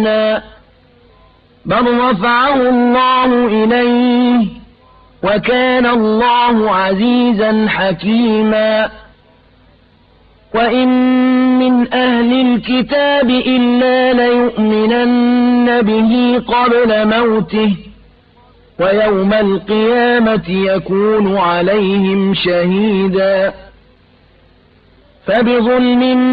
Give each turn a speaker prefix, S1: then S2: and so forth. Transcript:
S1: مكانا بل رفعه الله إليه وكان الله عزيزا حكيما وإن من أهل الكتاب إلا ليؤمنن به قبل موته ويوم القيامة يكون عليهم شهيدا فبظلم